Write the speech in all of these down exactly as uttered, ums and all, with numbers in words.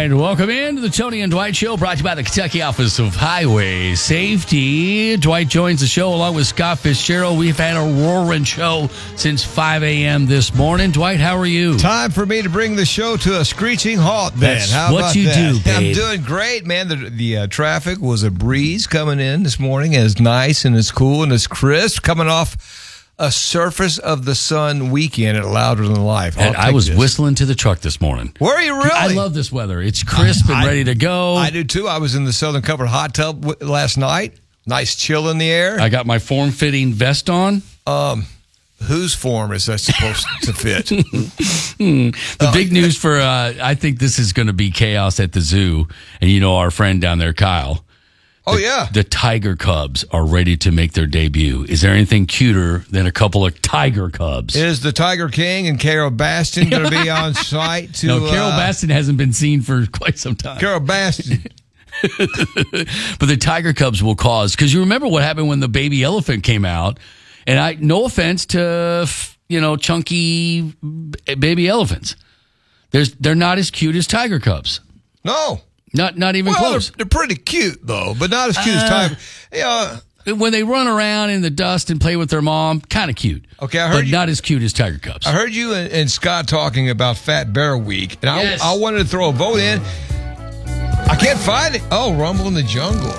right, welcome into the Tony and Dwight Show, brought to you by the Kentucky Office of Highway Safety. Dwight joins the show along with Scott Fitzgerald. We've had a roaring show since five a.m. this morning. Dwight, how are you? Time for me to bring the show to a screeching halt, Ben. That's How what about you that? do, babe. I'm doing great, man. The, the uh, traffic was a breeze coming in this morning. It's nice and it's cool and it's crisp, coming off a surface of the sun weekend at Louder Than Life. And I was this. whistling to the truck this morning. Were you really? I love this weather. It's crisp and I, ready to go. I do too. I was in the Southern Comfort hot tub w- last night. Nice chill in the air. I got my form-fitting vest on. Um, whose form is that supposed to fit? The big news for, uh, I think this is going to be chaos at the zoo. And you know our friend down there, Kyle. Oh, the, yeah. The Tiger Cubs are ready to make their debut. Is there anything cuter than a couple of Tiger Cubs? Is the Tiger King and Carol Bastion going to be on site? To, no, Carol uh, Bastion hasn't been seen for quite some time. Carol Bastion. But the Tiger Cubs will cause, because you remember what happened when the baby elephant came out. And I, no offense to, you know, chunky baby elephants. There's, they're not as cute as Tiger Cubs. No. Not not even well, close. They're, they're pretty cute, though, but not as cute Uh, as Tiger. Yeah. When they run around in the dust and play with their mom, kind of cute. Okay, I heard but you, not as cute as Tiger Cubs. I heard you and, and Scott talking about Fat Bear Week, and Yes. I, I wanted to throw a vote in. I can't find it. Oh, Rumble in the Jungle.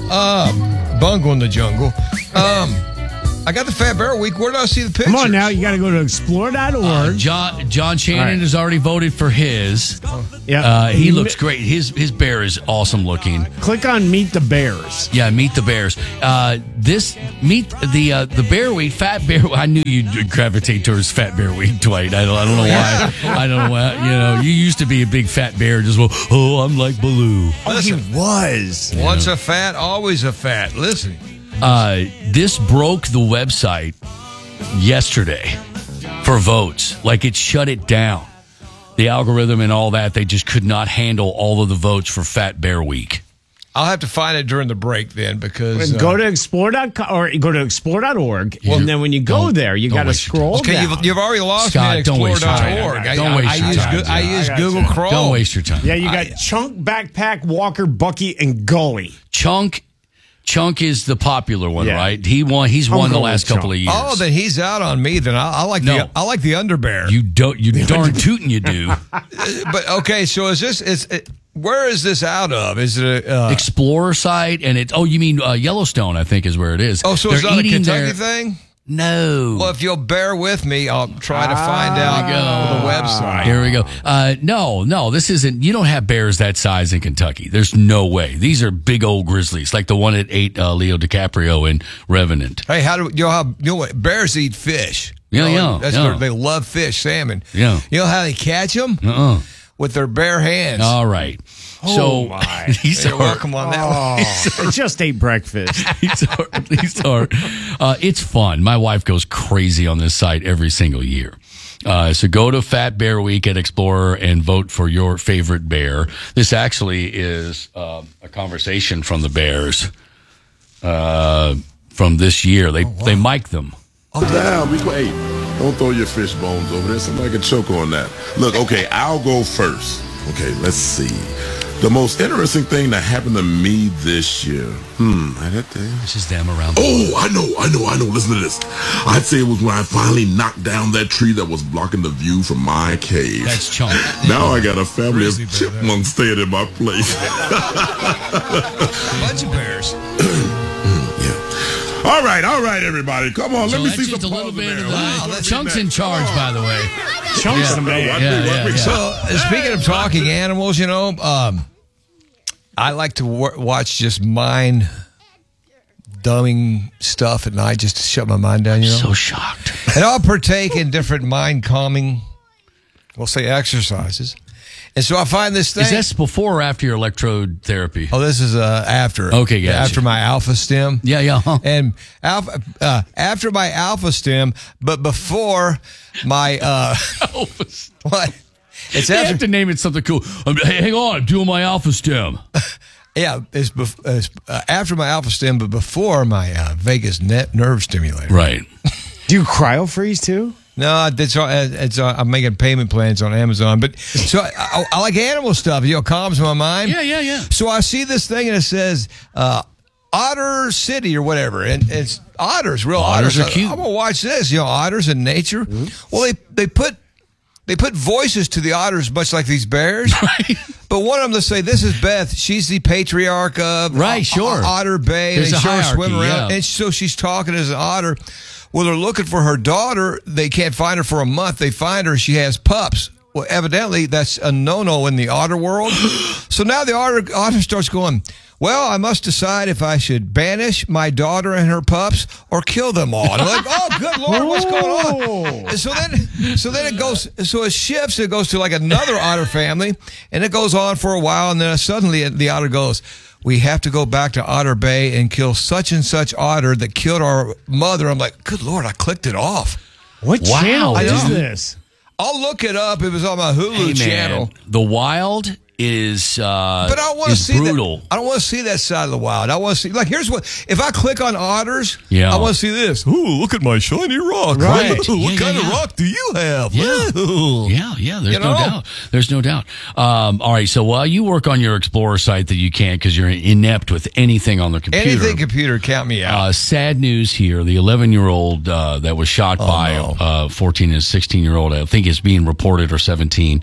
Um, Bungle in the Jungle. Um, I got the Fat Bear Week. Where do I see the pictures? Come on now, you got to go to explore dot org. Uh, John John Shannon All right. has already voted for his. yeah, Uh, he looks great. His his bear is awesome looking. Click on Meet the Bears. Yeah, Meet the Bears. Uh, this meet the uh, the Bear Week, Fat Bear. I knew you'd gravitate towards Fat Bear Week, Dwight. I don't, I don't know why. I don't know why. You know, you used to be a big fat bear. Just well, oh, I'm like Baloo. Oh, he was. Once a fat, always a fat. Listen. Uh, this broke the website yesterday for votes. Like it shut it down. The algorithm and all that, they just could not handle all of the votes for Fat Bear Week. I'll have to find it during the break then because. Go uh, to explore dot com or go to explore dot org, Well, and then when you go don't- there, you don't got to waste your scroll Okay, down. you've, you've already lost Scott, me at don't explore waste your dot time. org. I, Don't I, waste I your use, time, Go- I dude. use I got Google you. Chrome. Don't waste your time. yeah, you got Chunk, Backpack, Walker, Bucky, and Gully. Chunk, Chunk is the popular one, Yeah. right? He won. He's I'm won the going last with couple of Chunk. years. Oh, then he's out on me. Then I, I like No. the I like the underbear. You don't. You darn tootin' you do. But okay, so is this is it, where is this out of? Is it a, uh, Explorer site, and it. Oh, you mean uh, Yellowstone? I think is where it is. oh, so They're it's not a eating Kentucky their- thing? No. Well, if you'll bear with me, I'll try to find out go. the website. Here we go. Uh, no, no, this isn't. You don't have bears that size in Kentucky. There's no way. These are big old grizzlies, like the one that ate uh, Leo DiCaprio in Revenant. Hey, how do you know how you know what bears eat fish? Yeah, You know, yeah, That's yeah. where they love fish, salmon. Yeah. You know how they catch them? Uh-uh. With their bare hands. All right. Oh, so my. these You're are welcome on that one. Oh, I just ate breakfast. these are these are. Uh, it's fun. My wife goes crazy on this site every single year. Uh, so go to Fat Bear Week at Explorer and vote for your favorite bear. This actually is um, a conversation from the Bears uh, from this year. They they mic them. Down, be quiet. Hey, don't throw your fish bones over there. Somebody can choke on that. Look, okay, I'll go first. Okay, let's see. The most interesting thing that happened to me this year. Hmm, I that thing. This is them around. The Oh, I know, I know, I know. Listen to this. I'd say it was when I finally knocked down that tree that was blocking the view from my cave. That's Chunk. Now I got a family of Grizzly bear, chipmunks staying in my place. A bunch of bears. yeah. All right, all right, everybody. Come on, So let me that's see just a some little positive bit there. of Wow, the let's Chunk's see in that. charge, by the way. Chunk's Yeah. the man. Watch Yeah, me, watch yeah, me. yeah. So, uh, speaking of talking animals, you know, um, I like to w- watch just mind dumbing stuff at night just to shut my mind down, you know. So shocked. And I'll partake in different mind calming, we'll say, exercises. And so I find this thing. Is this before or after your electrode therapy? Oh, this is uh, after. Okay, gotcha. After my alpha stem. Yeah, yeah. Huh? And alpha, uh, after my alpha stem, but before my uh, what? It's You have after. to name it something cool. Um, hey, hang on, I'm doing my alpha stem. Yeah, it's, bef- it's uh, after my alpha stem, but before my uh, Vegas net nerve stimulator. Right. Do you cryo freeze too? No, it's, it's uh, I'm making payment plans on Amazon, but so I, I, I like animal stuff. You know, calms my mind. Yeah, yeah, yeah. So I see this thing and it says uh, Otter City or whatever, and it's otters, real Otters otters. are cute. I'm gonna watch this. You know, otters in nature. Mm-hmm. Well, they they put they put voices to the otters, much like these bears. Right. But one of them, let's say, this is Beth. She's the patriarch of right, sure. Otter Bay. There's and they a show her hierarchy, swim around, yeah. and so she's talking as an otter. Well, they're looking for her daughter. They can't find her for a month. They find her. She has pups. Well, evidently, that's a no-no in the otter world. So now the otter, otter starts going, well, I must decide if I should banish my daughter and her pups or kill them all. And I'm like, oh, good Lord, what's going on? And so then, so then it goes, so it shifts. It goes to like another otter family, and it goes on for a while, and then suddenly the otter goes, we have to go back to Otter Bay and kill such and such otter that killed our mother. I'm like, good Lord, I clicked it off. What Wow, channel is dude. this? I'll look it up. It was on my Hulu Hey, man, channel. The wild is uh, But I don't want to is see brutal. that. I don't want to see that side of the wild. I want to see, like, here's what, if I click on otters, Yeah. I want to see this. Ooh, look at my shiny rock. Right. Ooh, Yeah, what yeah, kind yeah. of rock do you have? Yeah. Ooh. Yeah, yeah. There's You no know? doubt. There's no doubt. Um, all right. So while you work on your Explorer site that you can't because you're inept with anything on the computer. Anything computer, count me out. Uh, sad news here. The eleven-year-old uh, that was shot by no. uh, fourteen and sixteen-year-old, I think is being reported, or seventeen,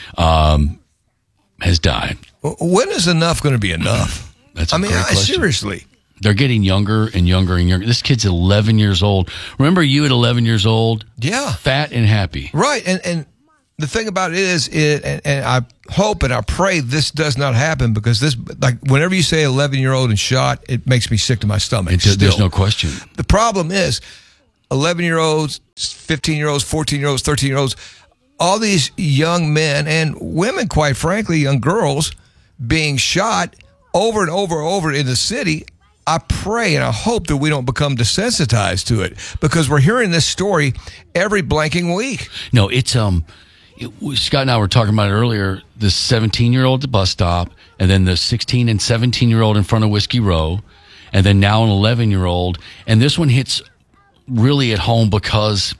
um, has died. When is enough going to be enough? That's a I mean, great I, question. seriously. They're getting younger and younger and younger. This kid's eleven years old. Remember you at eleven years old? Yeah. Fat and happy. Right. And and the thing about it is, it, and, and I hope and I pray this does not happen, because this, like, whenever you say eleven-year-old and shot, it makes me sick to my stomach. It's, there's still. no question. The problem is eleven-year-olds, fifteen-year-olds, fourteen-year-olds, thirteen-year-olds, all these young men and women, quite frankly, young girls, being shot over and over and over in the city. I pray and I hope that we don't become desensitized to it, because we're hearing this story every blanking week. No, it's um, it, Scott and I were talking about it earlier. The seventeen-year-old at the bus stop, and then the sixteen and seventeen-year-old in front of Whiskey Row, and then now an eleven-year-old. And this one hits really at home because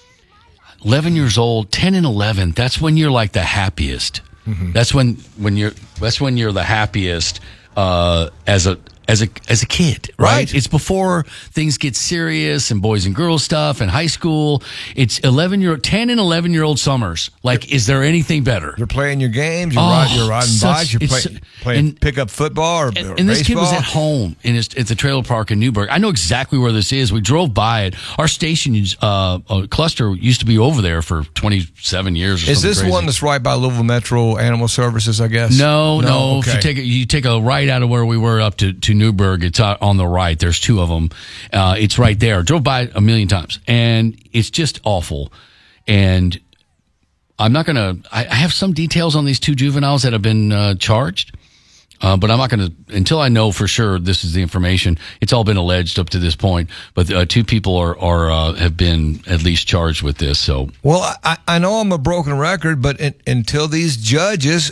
eleven years old, ten and eleven. That's when you're like the happiest. Mm-hmm. That's when when you're that's when you're the happiest uh, as a. As a as a kid, right? Right. It's before things get serious and boys and girls stuff and high school. It's eleven year, ten and eleven year old summers. Like, is there anything better? You're playing your games. You're, Oh, riding, you're riding such- bikes. You're it's- play, playing and- pickup football or, And, or and this kid was baseball. at home in his, at the trailer park in Newburgh. I know exactly where this is. We drove by it. Our station uh, uh, cluster used to be over there for twenty-seven years. Or Is something this crazy. one that's right by Louisville Metro Animal Services, I guess? No, no. If okay. you take a, you take a right out of where we were up to, to Newburgh, it's out on the right. There's two of them. Uh, it's right there. Drove by a million times, and it's just awful. And I'm not going to. I have some details on these two juveniles that have been uh, charged, uh, but I'm not going to until I know for sure this is the information. It's all been alleged up to this point, but uh, two people are are uh, have been at least charged with this. So, Well, I, I know I'm a broken record, but in, until these judges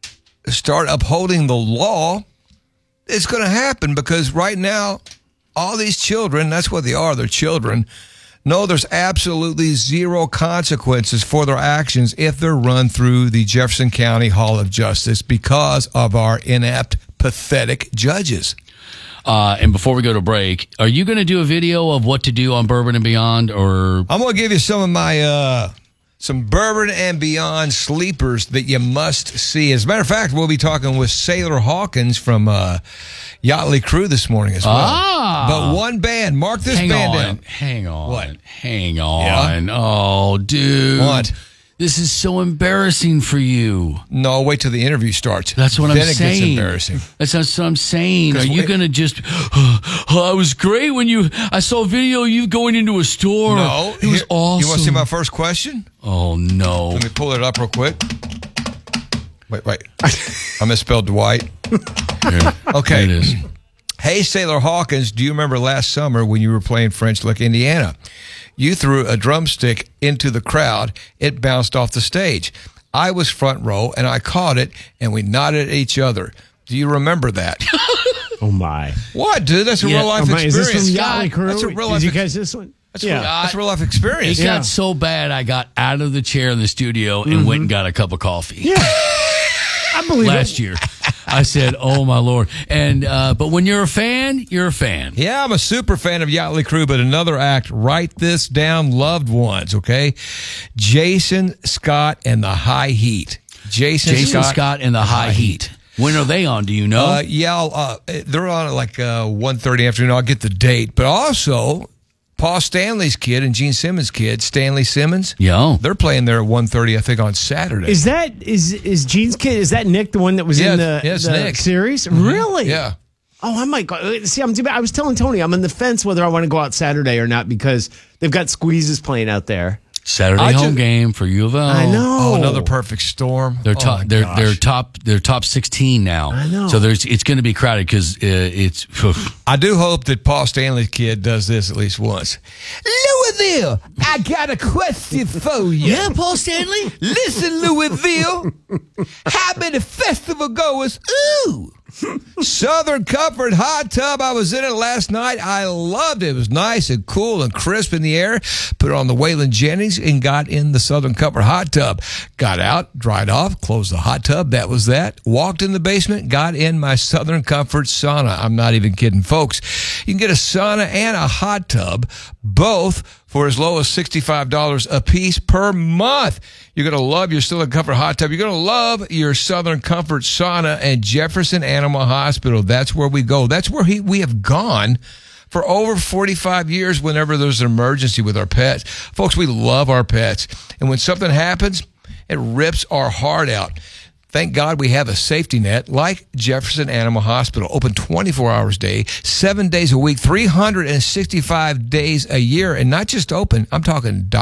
start upholding the law, it's going to happen, because right now, all these children, that's what they are, they're children, know there's absolutely zero consequences for their actions if they're run through the Jefferson County Hall of Justice because of our inept, pathetic judges. uh, and before we go to break, are you going to do a video of what to do on Bourbon and Beyond, or I'm going to give you some of my, uh, some Bourbon and Beyond sleepers that you must see. As a matter of fact, we'll be talking with Sailor Hawkins from uh, Yachtly Crew this morning as well. Ah. But one band, mark this hang band on, down. hang on, What? hang on. Oh, dude. What? This is so embarrassing for you. No, wait till the interview starts. That's what then I'm it saying. gets embarrassing. That's what I'm saying. Are 'Cause you we- going to just, oh, it was great when you, I saw a video of you going into a store. No, It was here- awesome. You want to see my first question? Oh, no. Let me pull it up real quick. Wait, wait. I misspelled Dwight. Here. Okay. There it is. Hey, Sailor Hawkins, do you remember last summer when you were playing French Lick, Indiana? You threw a drumstick into the crowd. It bounced off the stage. I was front row, and I caught it, and we nodded at each other. Do you remember that? Oh, my. What, dude? That's a Yeah. real life Oh, my. Is experience. this from Scott, Yachtly Crew? that's a real Did life you ex- catch this one? That's, Yeah. real, that's real life experience. It got so bad, I got out of the chair in the studio and went and got a cup of coffee. Yeah. I believe Last it. year. I said, oh, my Lord. And uh, But when you're a fan, you're a fan. Yeah, I'm a super fan of Yachtly Crew, but another act, write this down, loved ones, okay? Jason Scott and the High Heat. Jason, Jason Scott, Scott and the High Heat. When are they on? Do you know? Uh, yeah, I'll, uh, they're on at like uh, one thirty afternoon. I'll get the date. But also, Paul Stanley's kid and Gene Simmons' kid, Stanley Simmons, Yo. they're playing there at one thirty, I think, on Saturday. Is that is is Gene's kid? Is that Nick, the one that was Yeah, in the, yeah, it's the Nick. series? Really? Yeah. Oh, I might go. See, I'm. I was telling Tony, I'm on the fence whether I want to go out Saturday or not because they've got Squeezes playing out there. Saturday I home just- game for U of L. I know. Oh, another perfect storm. They're Oh, top. my they're gosh. they're top. They're top sixteen now. I know. So there's it's going to be crowded because uh, it's. I do hope that Paul Stanley's kid does this at least once. Louisville, I got a question for you. Paul Stanley. Listen, Louisville, how many festival goers? Ooh. Southern Comfort hot tub. I was in it last night. I loved it. It was nice and cool and crisp in the air. Put it on the Waylon Jennings and got in the Southern Comfort hot tub. Got out, dried off, closed the hot tub. That was that. Walked in the basement, got in my Southern Comfort sauna. I'm not even kidding, folks. You can get a sauna and a hot tub, both for as low as sixty-five dollars a piece per month. You're going to love your Southern Comfort hot tub. You're going to love your Southern Comfort sauna and Jefferson Animal Hospital. That's where we go. That's where he, we have gone for over forty-five years whenever there's an emergency with our pets. Folks, we love our pets. And when something happens, it rips our heart out. Thank God we have a safety net like Jefferson Animal Hospital. Open twenty-four hours a day, seven days a week, three hundred sixty-five days a year. And not just open, I'm talking